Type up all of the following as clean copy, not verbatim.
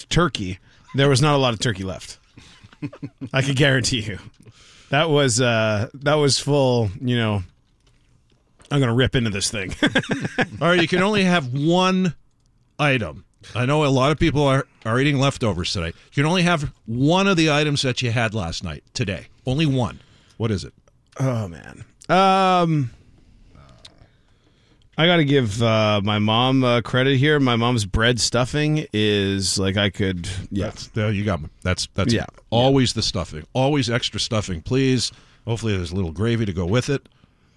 turkey, there was not a lot of turkey left. I can guarantee you. That was full, I'm going to rip into this thing. All right, you can only have one item. I know a lot of people are eating leftovers today. You can only have one of the items that you had last night today. Only one. What is it? Oh, man. I got to give my mom credit here. My mom's bread stuffing is like I could. Yeah, you got me. That's yeah. Always the stuffing. Always extra stuffing, please. Hopefully, there's a little gravy to go with it.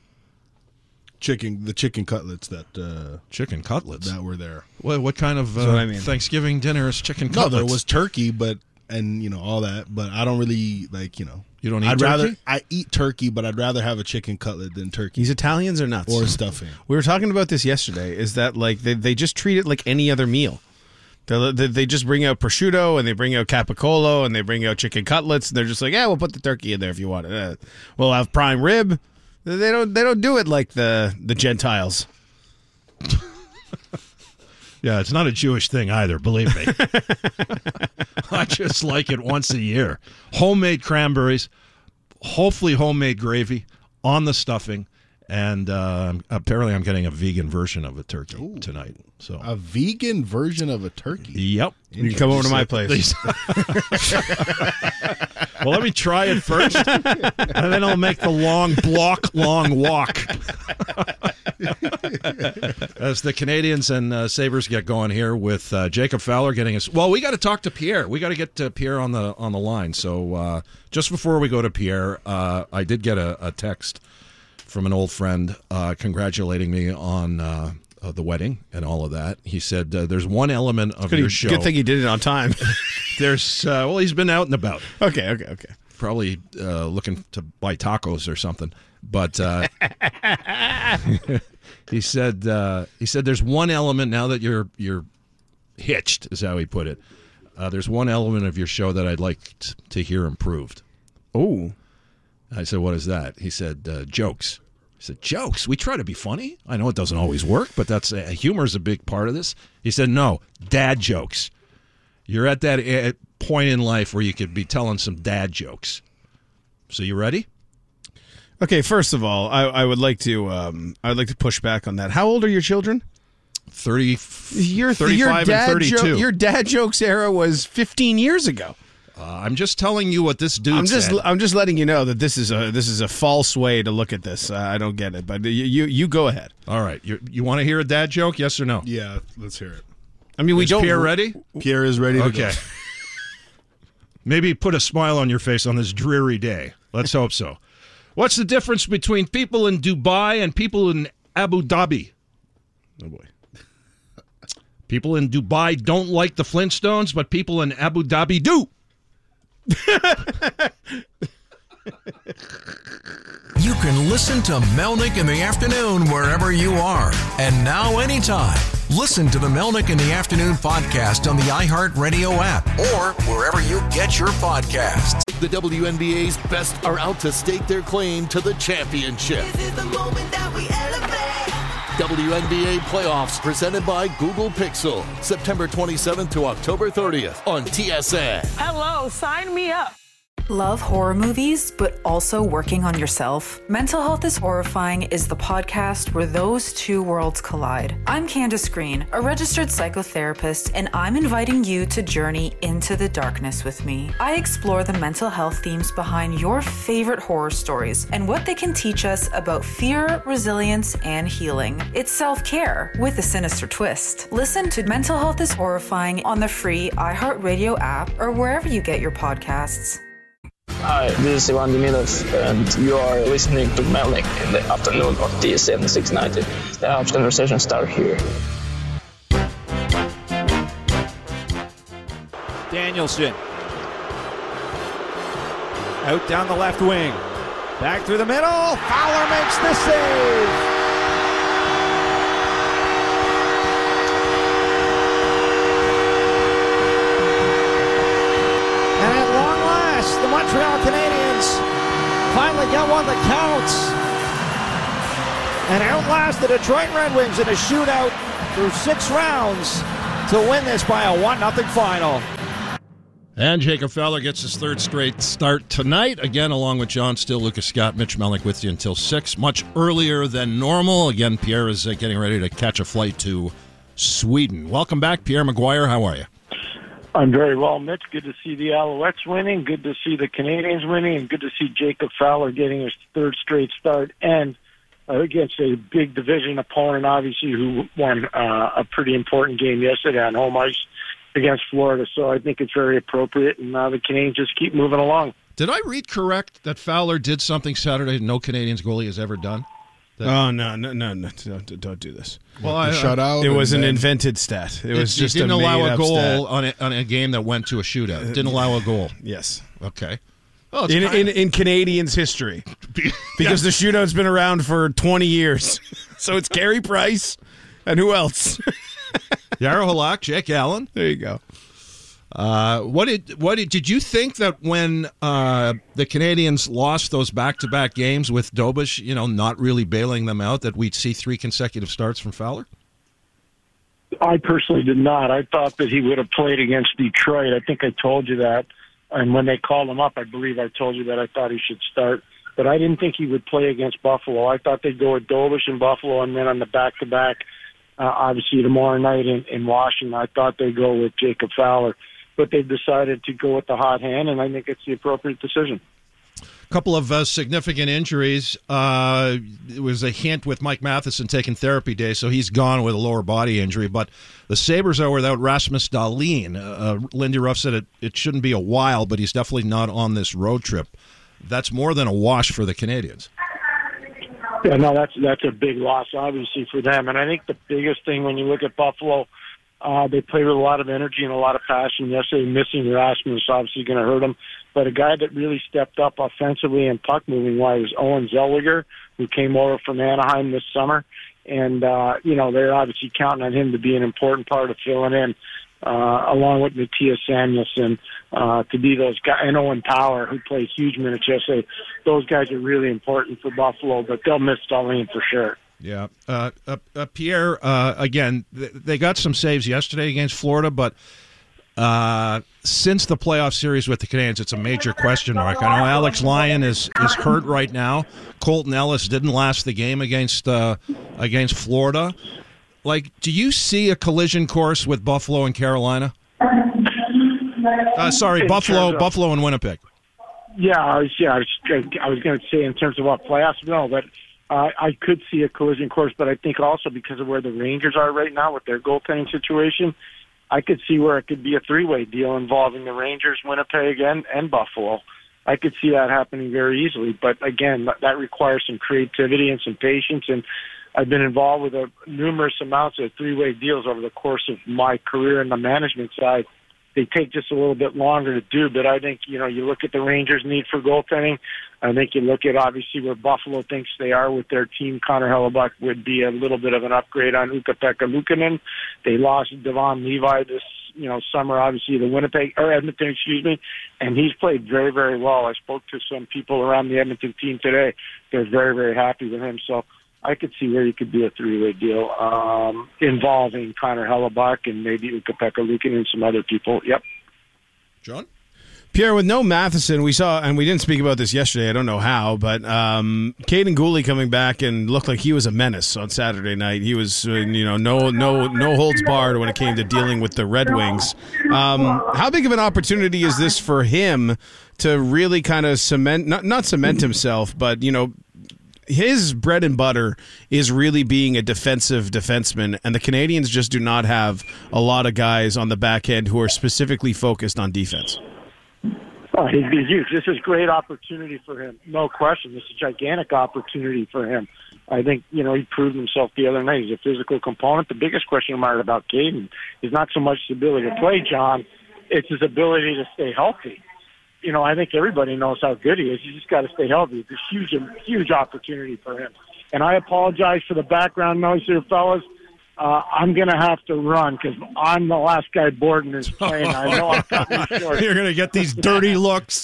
The chicken cutlets that. Chicken cutlets that were there. What kind of Thanksgiving dinner is chicken cutlets? No, there was turkey, and all that. But I don't really like. You don't eat turkey? I eat turkey, but I'd rather have a chicken cutlet than turkey. These Italians are nuts. Or stuffing. We were talking about this yesterday, is that like they just treat it like any other meal. They just bring out prosciutto, and they bring out capicola, and they bring out chicken cutlets, and they're just like, yeah, we'll put the turkey in there if you want it. We'll have prime rib. They don't do it like the Gentiles. Yeah, it's not a Jewish thing either, believe me. I just like it once a year. Homemade cranberries, hopefully homemade gravy on the stuffing, and apparently I'm getting a vegan version of a turkey tonight. So a vegan version of a turkey? Yep. You can come over to my place. Well, let me try it first, and then I'll make the long walk. As the Canadians and Sabres get going here with Jacob Fowler getting us. Well, we got to talk to Pierre. We got to get Pierre on the line. So just before we go to Pierre, I did get a text from an old friend congratulating me on the wedding and all of that. He said there's one element of your show. Good thing he did it on time. There's he's been out and about. Okay. Probably looking to buy tacos or something. But he said there's one element now that you're hitched, is how he put it. There's one element of your show that I'd like to hear improved. Oh. I said, what is that? He said, jokes. I said, jokes? We try to be funny. I know it doesn't always work, but humor is a big part of this. He said, no, dad jokes. You're at that point in life where you could be telling some dad jokes. So you ready? Okay, first of all, I would like to push back on that. How old are your children? 35 and 32. Your dad jokes era was 15 years ago. I'm just telling you what this dude said. I'm just letting you know that this is a false way to look at this. I don't get it, but you go ahead. All right, you want to hear a dad joke? Yes or no? Yeah, let's hear it. I mean, Is Pierre ready? Pierre is ready to go. Maybe put a smile on your face on this dreary day. Let's hope so. What's the difference between people in Dubai and people in Abu Dhabi? Oh, boy. People in Dubai don't like the Flintstones, but people in Abu Dhabi do. You can listen to Melnick in the Afternoon wherever you are. And now anytime. Listen to the Melnick in the Afternoon podcast on the iHeartRadio app or wherever you get your podcasts. The WNBA's best are out to stake their claim to the championship. This is the moment that we elevate. WNBA playoffs presented by Google Pixel. September 27th to October 30th on TSN. Hello, sign me up. Love horror movies, but also working on yourself? Mental Health is Horrifying is the podcast where those two worlds collide. I'm Candace Green, a registered psychotherapist, and I'm inviting you to journey into the darkness with me. I explore the mental health themes behind your favorite horror stories and what they can teach us about fear, resilience, and healing. It's self-care with a sinister twist. Listen to Mental Health is Horrifying on the free iHeartRadio app or wherever you get your podcasts. Hi, this is Ivan Demidov, and you are listening to Melnick in the Afternoon of TSN 690. The House conversation starts here. Danielson. Out down the left wing. Back through the middle. Fowler makes the save. The Montreal Canadiens finally get one that counts and outlast the Detroit Red Wings in a shootout through 6 rounds to win this by a 1-0 final. And Jacob Fowler gets his third straight start tonight. Again, along with John Still, Lucas Scott, Mitch Melnick with you until 6, much earlier than normal. Again, Pierre is getting ready to catch a flight to Sweden. Welcome back, Pierre Maguire. How are you? I'm very well, Mitch. Good to see the Alouettes winning. Good to see the Canadians winning. And good to see Jacob Fowler getting his third straight start. And against a big division opponent, obviously, who won a pretty important game yesterday on home ice against Florida. So I think it's very appropriate, and the Canadians just keep moving along. Did I read correct that Fowler did something Saturday no Canadians goalie has ever done? Oh, no, don't do this. Well, shutout. It was an invented stat. It was just didn't a allow a goal stat. on a game that went to a shootout. Didn't allow a goal. Yes. Okay. Oh, in Canadians history. Because the shootout's been around for 20 years. So it's Carey Price, and who else? Yarrow Halak, Jake Allen. There you go. Did you think that when the Canadians lost those back-to-back games with Dobish, not really bailing them out, that we'd see 3 consecutive starts from Fowler? I personally did not. I thought that he would have played against Detroit. I think I told you that. And when they called him up, I believe I told you that I thought he should start. But I didn't think he would play against Buffalo. I thought they'd go with Dobish in Buffalo, and then on the back-to-back, obviously tomorrow night in Washington, I thought they'd go with Jacob Fowler. But they've decided to go with the hot hand, and I think it's the appropriate decision. A couple of significant injuries. It was a hint with Mike Matheson taking therapy day, so he's gone with a lower body injury. But the Sabres are without Rasmus Dahlin. Lindy Ruff said it shouldn't be a while, but he's definitely not on this road trip. That's more than a wash for the Canadians. Yeah, no, that's a big loss, obviously, for them. And I think the biggest thing when you look at Buffalo, they play with a lot of energy and a lot of passion. Yesterday, missing Rasmus is obviously going to hurt them. But a guy that really stepped up offensively and puck-moving-wise was Owen Zellweger, who came over from Anaheim this summer. And, they're obviously counting on him to be an important part of filling in, along with Matthias Samuelsson, to be those guys. And Owen Power, who played huge minutes yesterday. Those guys are really important for Buffalo, but they'll miss Dahlin for sure. Yeah. Pierre, again, they got some saves yesterday against Florida, but since the playoff series with the Canadians, it's a major question mark. I know Alex Lyon is hurt right now. Colton Ellis didn't last the game against Florida. Do you see a collision course with Buffalo and Carolina? Buffalo and Winnipeg. Yeah, I was going to say in terms of what playoffs, no, but I could see a collision course, but I think also because of where the Rangers are right now with their goaltending situation, I could see where it could be a 3-way deal involving the Rangers, Winnipeg, and Buffalo. I could see that happening very easily. But, again, that requires some creativity and some patience. And I've been involved with numerous amounts of 3-way deals over the course of my career in the management side. They take just a little bit longer to do, but I think, you look at the Rangers' need for goaltending. I think you look at, obviously, where Buffalo thinks they are with their team. Connor Hellebuck would be a little bit of an upgrade on Ukko-Pekka Luukkonen. They lost Devon Levi this, summer, obviously, Edmonton, and he's played very, very well. I spoke to some people around the Edmonton team today. They're very, very happy with him. So I could see where you could do a 3-way deal involving Connor Hellebuck and maybe Ukko-Pekka Luukkonen and some other people. Yep. John? Pierre, with no Matheson, we saw, and we didn't speak about this yesterday, I don't know how, but Caden Gooley coming back and looked like he was a menace on Saturday night. He was, no holds barred when it came to dealing with the Red Wings. How big of an opportunity is this for him to really kind of cement, not cement himself, but, his bread and butter is really being a defensive defenseman, and the Canadians just do not have a lot of guys on the back end who are specifically focused on defense. Oh, he'd be huge. This is a great opportunity for him. No question. This is a gigantic opportunity for him. I think, he proved himself the other night. He's a physical component. The biggest question mark about Caden is not so much his ability to play, John. It's his ability to stay healthy. I think everybody knows how good he is. You just got to stay healthy. It's a huge opportunity for him. And I apologize for the background noise here, fellas. I'm going to have to run because I'm the last guy boarding this plane. I know I'm coming short. You're going to get these dirty looks.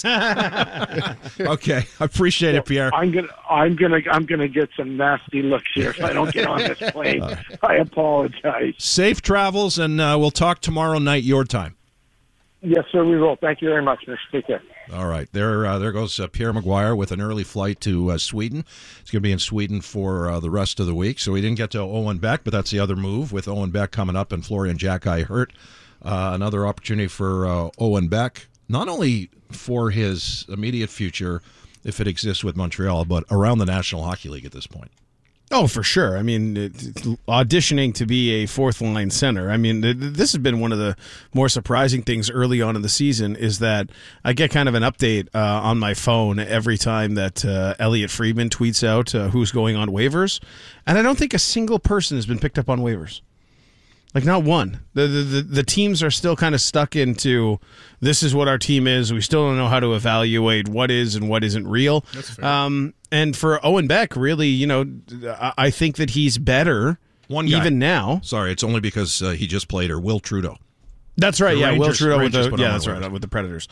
Okay, I appreciate it, Pierre. I'm gonna get some nasty looks here if I don't get on this plane. I apologize. Safe travels, and we'll talk tomorrow night your time. Yes, sir, we will. Thank you very much, Mitch. Take care. All right. There goes Pierre Maguire with an early flight to Sweden. He's going to be in Sweden for the rest of the week. So we didn't get to Owen Beck, but that's the other move with Owen Beck coming up and Florian Jacki hurt. Another opportunity for Owen Beck, not only for his immediate future, if it exists with Montreal, but around the National Hockey League at this point. Oh, for sure. I mean, auditioning to be a fourth-line center. I mean, this has been one of the more surprising things early on in the season is that I get kind of an update on my phone every time that Elliot Friedman tweets out who's going on waivers, and I don't think a single person has been picked up on waivers. Like, not one. The teams are still kind of stuck into this is what our team is. We still don't know how to evaluate what is and what isn't real. That's fair. And for Owen Beck, really, I think that he's better One guy. even now. Sorry, it's only because he just played her, Will Trudeau. That's right. The Yeah, Will Rangers- Trudeau with Rangers the put on that's the right waivers. with the Predators.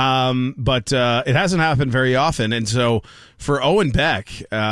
But it hasn't happened very often, and so for Owen Beck,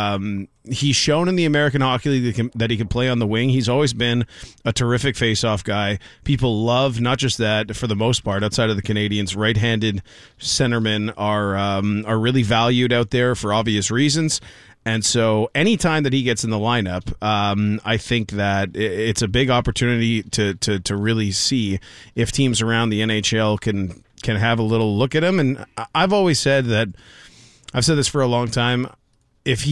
he's shown in the American Hockey League that he can play on the wing. He's always been a terrific face-off guy. People love not just that. For the most part, outside of the Canadians, right-handed centermen are really valued out there for obvious reasons. And so anytime that he gets in the lineup, I think that it's a big opportunity to really see if teams around the NHL can have a little look at him. And I've always said that, I've said this for a long time, if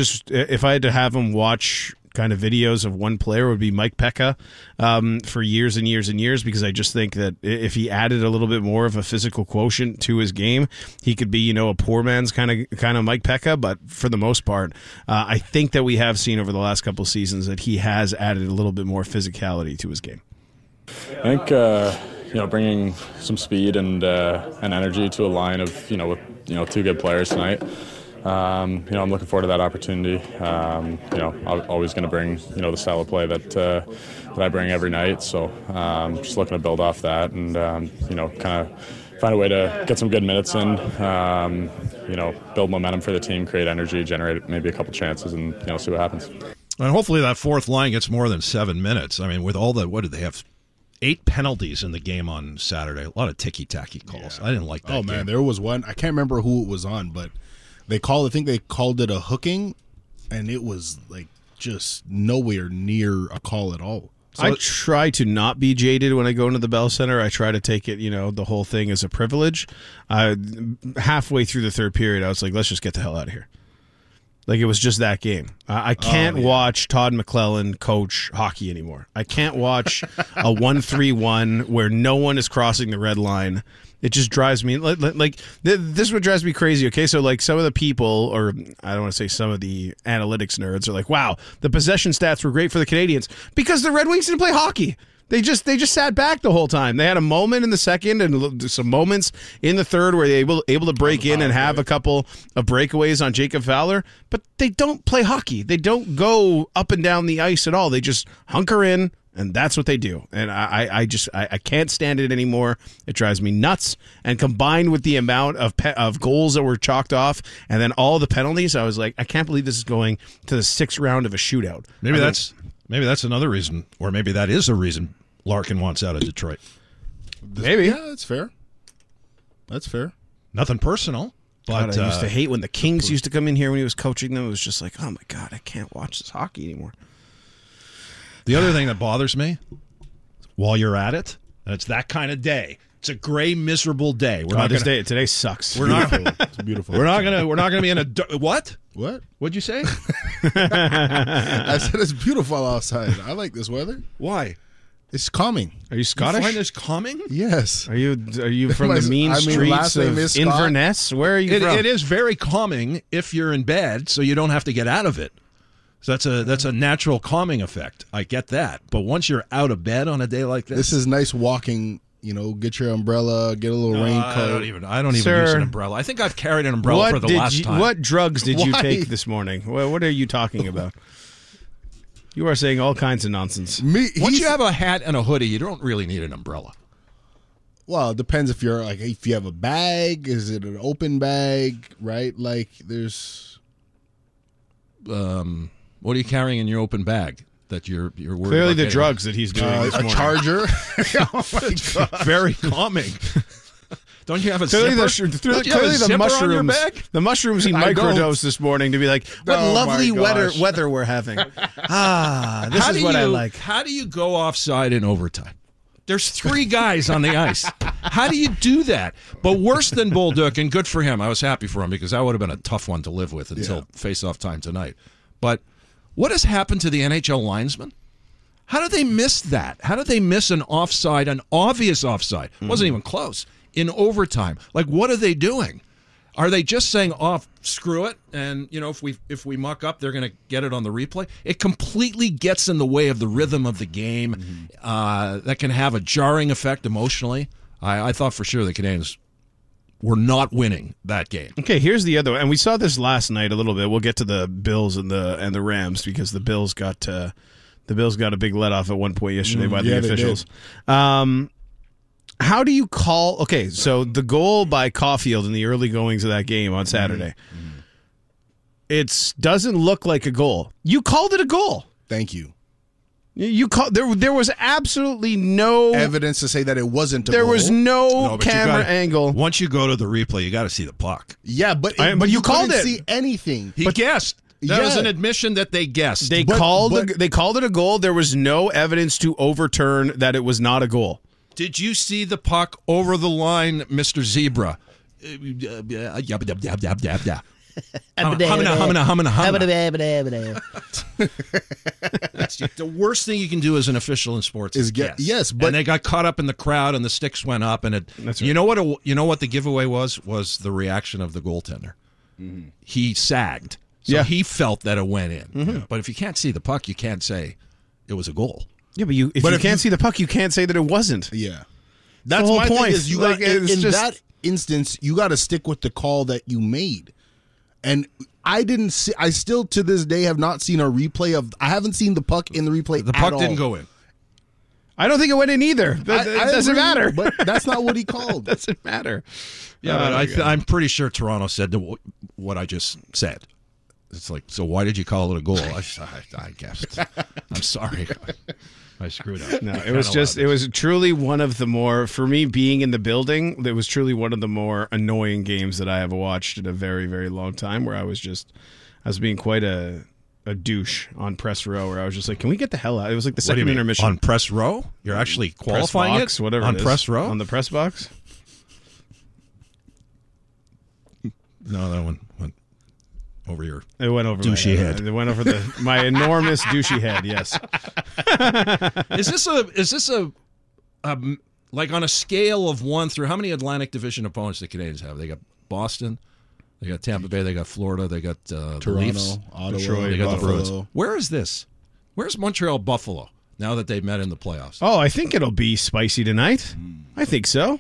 I had to have him watch kind of videos of one player, it would be Mike Pekka for years and years and years, because I just think that if he added a little bit more of a physical quotient to his game, he could be, a poor man's kind of Mike Pekka. But for the most part, I think that we have seen over the last couple of seasons that he has added a little bit more physicality to his game. I think bringing some speed and energy to a line of with two good players tonight. I'm looking forward to that opportunity. I'm always going to bring the style of play that I bring every night. So just looking to build off that and kind of find a way to get some good minutes in. Build momentum for the team, create energy, generate maybe a couple chances, and see what happens. And hopefully that fourth line gets more than 7 minutes. I mean, with all the, what did they have? 8 penalties in the game on Saturday. A lot of ticky-tacky calls. Yeah. I didn't like that game. Man, there was one. I can't remember who it was on, but I think they called it a hooking, and it was like just nowhere near a call at all. So I try to not be jaded when I go into the Bell Center. I try to take it, the whole thing as a privilege. Halfway through the third period, I was like, let's just get the hell out of here. Like, it was just that game. I can't watch Todd McClellan coach hockey anymore. I can't watch a 1-3-1 where no one is crossing the red line. It just drives me like this is what drives me crazy. Okay, so like some of the people, or I don't want to say some of the analytics nerds, are like, "Wow, the possession stats were great for the Canadians because the Red Wings didn't play hockey. They just sat back the whole time. They had a moment in the second and some moments in the third where they were able to break in and have a couple of breakaways on Jacob Fowler, but they don't play hockey. They don't go up and down the ice at all. They just hunker in, and that's what they do. And I can't stand it anymore. It drives me nuts. And combined with the amount of goals that were chalked off and then all the penalties, I was like, I can't believe this is going to the 6th round of a shootout. Maybe that's another reason, or maybe that is a reason Larkin wants out of Detroit. Maybe. Yeah, that's fair. That's fair. Nothing personal. But God, I used to hate when the Kings used to come in here when he was coaching them. It was just like, oh my God, I can't watch this hockey anymore. The other thing that bothers me, while you're at it, and it's that kind of day. It's a gray, miserable day. Today sucks. We're not. It's beautiful. We're not gonna be in a what? What? What'd you say? I said it's beautiful outside. I like this weather. Why? It's calming. Are you Scottish? You find this calming? Yes. Are you from the mean streets of Inverness? Where are you from? It is very calming if you're in bed, so you don't have to get out of it. So that's a natural calming effect. I get that. But once you're out of bed on a day like this is nice walking. Get your umbrella, get a little raincoat. I don't even use an umbrella. I think I've carried an umbrella for the last time. What drugs did you take this morning? What are you talking about? You are saying all kinds of nonsense. Once you have a hat and a hoodie, you don't really need an umbrella. Well, it depends if you have a bag. Is it an open bag? Right? Like there's. What are you carrying in your open bag? That you're worried clearly about the drugs that he's doing this morning. A charger. Oh my God. Very calming. Don't you have a Clearly zipper? clearly Don't you have a the zipper on your mushrooms. bag? The mushrooms he I don't. microdosed this morning to be like, what Oh, lovely my gosh. weather we're having. This How is do what I you- like. How do you go offside in overtime? There's 3 guys on the ice. How do you do that? But worse than Bolduc, and good for him. I was happy for him because that would have been a tough one to live with until face-off time tonight. But what has happened to the NHL linesmen? How did they miss that? How did they miss an offside, an obvious offside? It wasn't even close. In overtime. Like, what are they doing? Are they just saying, screw it, and if we muck up, they're going to get it on the replay? It completely gets in the way of the rhythm of the game. That can have a jarring effect emotionally. I thought for sure the Canadiens were not winning that game. Okay, here's the other one, and we saw this last night a little bit. We'll get to the Bills and the Rams because the Bills got a big let off at one point yesterday by the officials. How do you call? Okay, so the goal by Caulfield in the early goings of that game on Saturday, it doesn't look like a goal. You called it a goal. Thank you. You called there was absolutely no Evidence to say that it wasn't a There goal. was no but you camera gotta- angle. Once you go to the replay, you got to see the puck. Yeah, but you called couldn't it. see anything. He guessed. That was Yeah. an admission that they guessed. They called it a goal. There was no evidence to overturn that it was not a goal. Did you see the puck over the line, Mr. Zebra? That's the worst thing you can do as an official in sports is guess. Yes, but and they got caught up in the crowd, and the sticks went up, and you know what the giveaway was the reaction of the goaltender. Mm-hmm. He sagged, so he felt that it went in. Mm-hmm. But if you can't see the puck, you can't say it was a goal. Yeah, but if you can't see the puck, you can't say that it wasn't. Yeah, that's the whole my point. thing. Is you Like, got, in it's just- that instance, you got to stick with the call that you made. And I didn't see. I still to this day have not seen a replay of. I haven't seen the puck in the replay. The puck at didn't all. go in. I don't think it went in either. It doesn't agree, matter. But that's not what he called. Doesn't matter. Yeah, but I'm pretty sure Toronto said what I just said. It's like, so why did you call it a goal? I guessed. I'm sorry. I screwed up. No, it was truly one of the more, for me being in the building, it was truly one of the more annoying games that I have watched in a very, very long time where I was being quite a douche on press row where I was just like, can we get the hell out? It was like the What do you second mean? intermission. On press row? You're actually qualifying press box, it? whatever on it is. press row? On the press box? No, that one went over your It went over douchey my head. It went over my enormous douchey head, yes. Is this a like on a scale of 1 through how many Atlantic Division opponents the Canadians have? They got Boston, they got Tampa Bay, they got Florida, they got the Leafs, Ottawa, Detroit, they got Buffalo. the Bruins. Where is this? Where's Montreal Buffalo now that they've met in the playoffs? Oh, I think it'll be spicy tonight. I think so.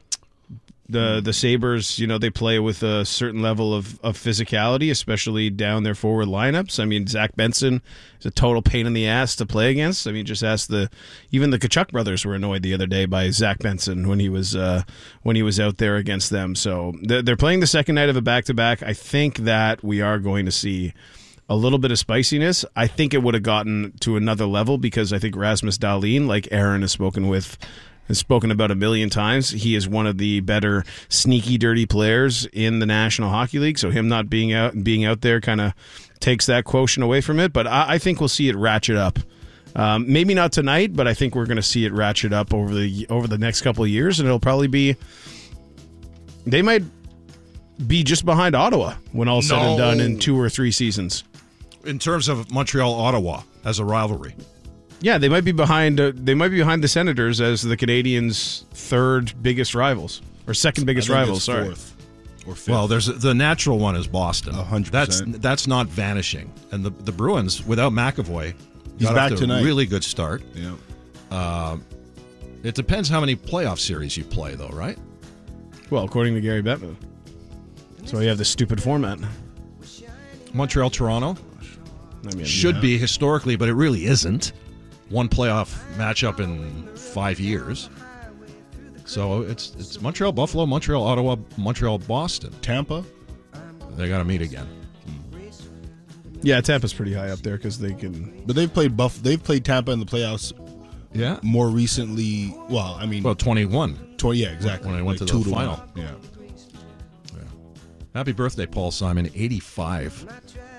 The Sabres, they play with a certain level of physicality, especially down their forward lineups. I mean, Zach Benson is a total pain in the ass to play against. I mean, just ask even the Tkachuk brothers were annoyed the other day by Zach Benson when he was out there against them. So they're playing the second night of a back-to-back. I think that we are going to see a little bit of spiciness. I think it would have gotten to another level because I think Rasmus Dahlin, like Aaron has spoken about a million times. He is one of the better sneaky, dirty players in the National Hockey League. So him not being out there kind of takes that quotient away from it. But I think we'll see it ratchet up. Maybe not tonight, but I think we're going to see it ratchet up over the next couple of years, and it'll probably be. They might be just behind Ottawa when all said and done in 2 or 3 seasons. In terms of Montreal-Ottawa as a rivalry. Yeah, they might be behind. They might be behind the Senators as the Canadiens' third biggest rivals or second biggest rivals. Sorry, fourth or fifth. Well, there's the natural one is Boston. 100%. That's not vanishing. And the Bruins without McAvoy, He's got back off to tonight. a really good start. Yeah. It depends how many playoff series you play, though, right? well, according to Gary Bettman. So you have this stupid format. Montreal-Toronto I mean, should be historically, but it really isn't. One playoff matchup in 5 years. So it's Montreal-Buffalo, Montreal-Ottawa, Montreal-Boston. Tampa. They got to meet again. Yeah, Tampa's pretty high up there because they can. But they've played Tampa in the playoffs. Yeah. More recently, well, I mean, Well, 21. Yeah, exactly. When I went Like to the 2-1. final. Yeah. Happy birthday, Paul Simon, 85.